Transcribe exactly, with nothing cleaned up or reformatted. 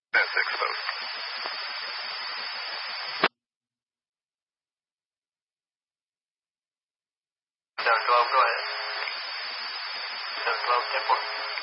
That's exposed. seven twelve, go ahead. seven twelve, ten four.